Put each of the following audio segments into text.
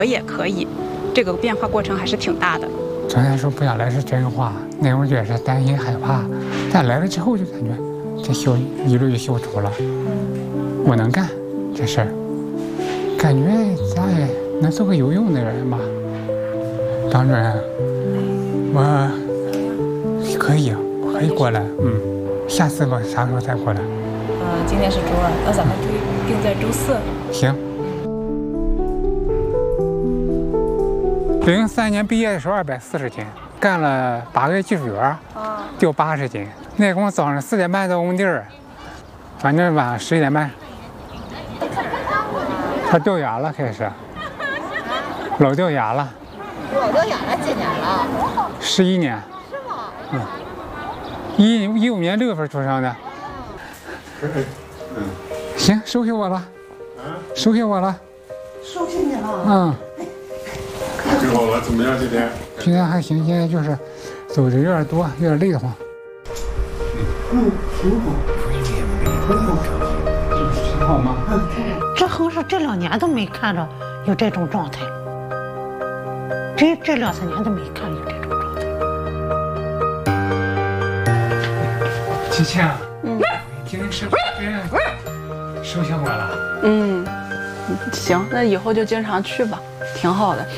也可以，这个变化过程还是挺大的。 昨天说不想来是真话，那会儿也是担心害怕，但来了之后就感觉这修一路就修出了，我能干这事儿，感觉咱也能做个有用的人吧。张主任，我可以过来，下次我啥时候再过来？ 今天是周2，那咱们定在周4。 行。03年毕业的时候240斤，干了8个月技术员，掉80斤。那工早上4点半到工地儿，反正晚上11点半，他掉牙了，开始，老掉牙了。 老掉牙了几年了 ？11年。 是吗 ？15年6月份出生的。行，收下我了。收下我了。 收下你了。 挺好了，怎么样今天？ 今天还行，现在就是走的有点多，有点累得慌。 挺好。 挺好吗？ 这横是这2年都没看着有这种状态，这2、3年都没看有这种状态。 琪琪啊，今天是不是真收下我了？ 行，那以后就经常去吧，挺好的。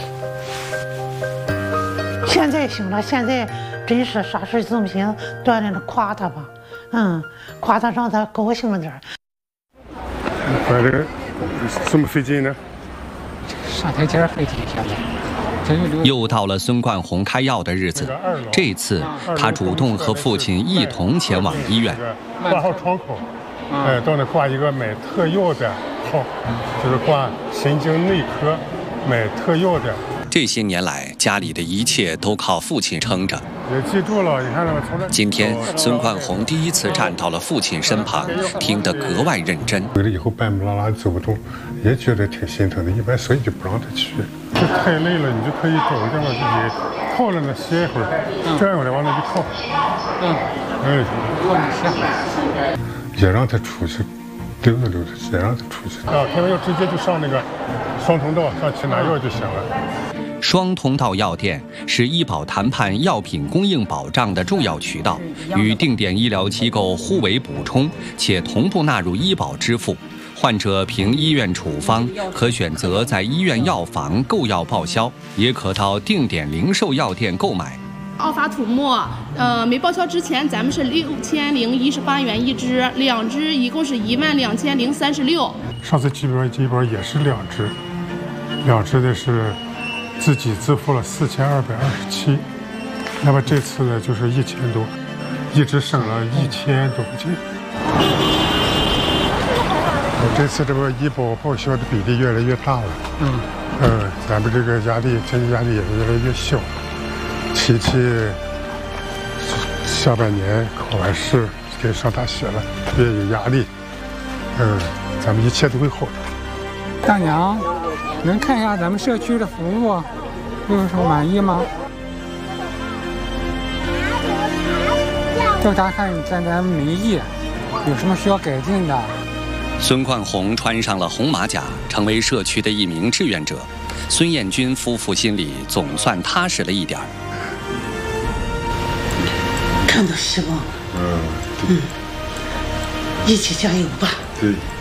现在行了，现在真是啥事都不行，锻炼着夸他吧，夸他让他高兴了点。 反正这么费劲呢？ 上台阶费劲，现在。 又到了孙冠宏开药的日子，这次他主动和父亲一同前往医院。 挂号窗口，到那挂一个买特药的号，就是挂神经内科买特药的。 这些年来，家里的一切都靠父亲撑着。 也记住了，你看了吗？ 今天，孙冠宏第一次站到了父亲身旁，听得格外认真。 回来以后半不拉拉走不动，也觉得挺心疼的，一般所以就不让他去。这太累了，你就可以找个地方自己靠着那歇一会儿，转过来往那一靠。 靠你歇会儿。 也让他出去溜达溜达，也让他出去。开完药直接就上那个双通道上去拿药就行了。 双通道药店是医保谈判药品供应保障的重要渠道，与定点医疗机构互为补充，且同步纳入医保支付。患者凭医院处方，可选择在医院药房购药报销，也可到定点零售药店购买。 奥法土默，没报销之前咱们是6018元1支，2支一共是12036。 上次基本也是2支的是自己支付了4227，那么这次呢就是1000多，一直省了1000多块钱。这次这个医保报销的比例越来越大了，咱们这个经济压力也是越来越小。琪琪下半年考完试该上大学了，特别有压力，咱们一切都会好的。 大娘，能看一下咱们社区的服务，有什么满意吗？调查看咱民意，有什么需要改进的？ 孙冠宏穿上了红马甲，成为社区的一名志愿者。孙艳军夫妇心里总算踏实了一点儿。 看到希望了，一起加油吧。 对。